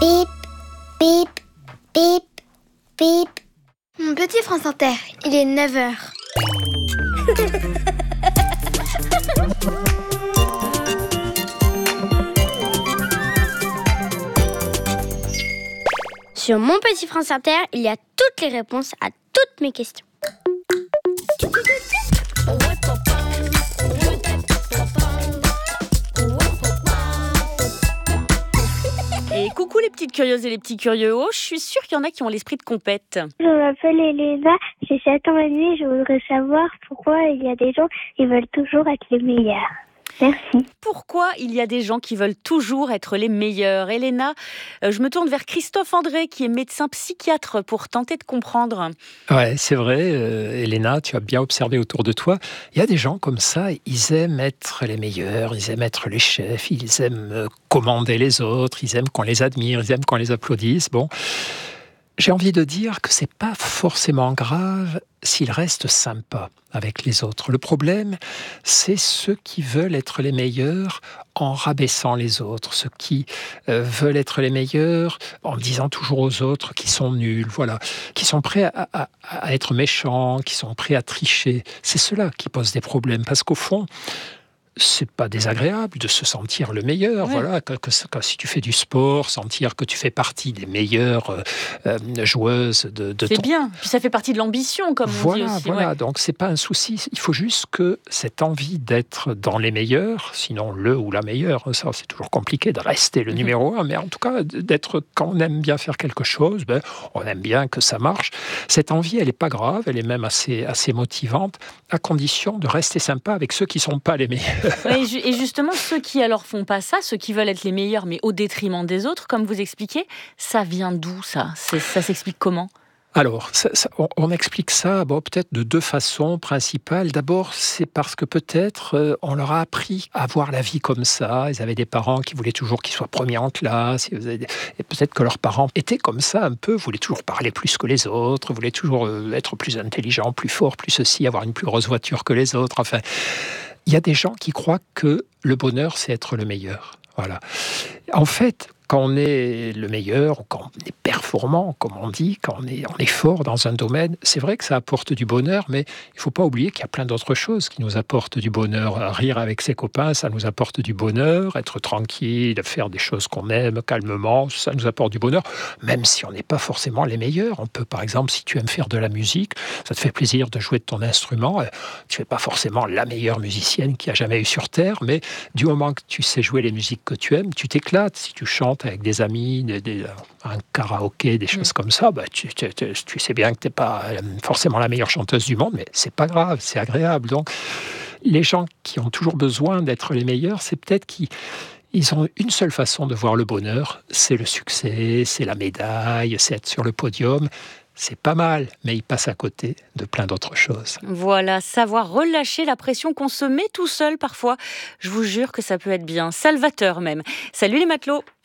Bip, bip, bip, bip. Mon petit France Inter, il est 9h. Sur mon petit France Inter, il y a toutes les réponses à toutes mes questions. Et coucou les petites curieuses et les petits curieux. Oh, je suis sûre qu'il y en a qui ont l'esprit de compète. Je m'appelle Elena, j'ai 7 ans et demi. Je voudrais savoir pourquoi il y a des gens qui veulent toujours être les meilleurs. Merci. Pourquoi il y a des gens qui veulent toujours être les meilleurs? Elena, je me tourne vers Christophe André, qui est médecin psychiatre, pour tenter de comprendre. Ouais, c'est vrai, Elena, tu as bien observé autour de toi. Il y a des gens comme ça, ils aiment être les meilleurs, ils aiment être les chefs, ils aiment commander les autres, ils aiment qu'on les admire, ils aiment qu'on les applaudisse. Bon, j'ai envie de dire que c'est pas forcément grave s'ils restent sympas avec les autres. Le problème, c'est ceux qui veulent être les meilleurs en rabaissant les autres, ceux qui veulent être les meilleurs en disant toujours aux autres qu'ils sont nuls, voilà, qui sont prêts à être méchants, qui sont prêts à tricher. C'est cela qui pose des problèmes, parce qu'au fond, c'est pas désagréable de se sentir le meilleur. Ouais. Voilà, si tu fais du sport, sentir que tu fais partie des meilleures joueuses de C'est ton... bien. Puis ça fait partie de l'ambition, comme on dit aussi. Voilà. Ouais. Donc c'est pas un souci. Il faut juste que cette envie d'être dans les meilleurs, sinon le ou la meilleure, ça c'est toujours compliqué de rester le numéro un, mais en tout cas d'être, quand on aime bien faire quelque chose, on aime bien que ça marche. Cette envie, elle est pas grave, elle est même assez motivante, à condition de rester sympa avec ceux qui sont pas les meilleurs. Ouais, et justement, ceux qui alors font pas ça, ceux qui veulent être les meilleurs, mais au détriment des autres, comme vous expliquez, ça vient d'où ça? Ça s'explique comment? Alors, on explique ça peut-être de deux façons principales. D'abord, c'est parce que peut-être on leur a appris à voir la vie comme ça. Ils avaient des parents qui voulaient toujours qu'ils soient premiers en classe. Et peut-être que leurs parents étaient comme ça un peu, voulaient toujours parler plus que les autres, voulaient toujours être plus intelligents, plus forts, plus ceci, avoir une plus grosse voiture que les autres. Enfin, il y a des gens qui croient que le bonheur, c'est être le meilleur. Voilà. En fait, quand on est le meilleur, ou quand on est performant, comme on dit, quand on est fort dans un domaine, c'est vrai que ça apporte du bonheur, mais il ne faut pas oublier qu'il y a plein d'autres choses qui nous apportent du bonheur. Rire avec ses copains, ça nous apporte du bonheur. Être tranquille, faire des choses qu'on aime calmement, ça nous apporte du bonheur, même si on n'est pas forcément les meilleurs. On peut, par exemple, si tu aimes faire de la musique, ça te fait plaisir de jouer de ton instrument. Tu n'es pas forcément la meilleure musicienne qu'il y a jamais eu sur Terre, mais du moment que tu sais jouer les musiques que tu aimes, tu t'éclates. Si tu chantes avec des amis, un karaoké, des choses comme ça, tu sais bien que tu n'es pas forcément la meilleure chanteuse du monde, mais c'est pas grave, c'est agréable. Donc, les gens qui ont toujours besoin d'être les meilleurs, c'est peut-être qu'ils ont une seule façon de voir le bonheur, c'est le succès, c'est la médaille, c'est être sur le podium. C'est pas mal, mais ils passent à côté de plein d'autres choses. Voilà, savoir relâcher la pression qu'on se met tout seul parfois. Je vous jure que ça peut être bien salvateur même. Salut les matelots!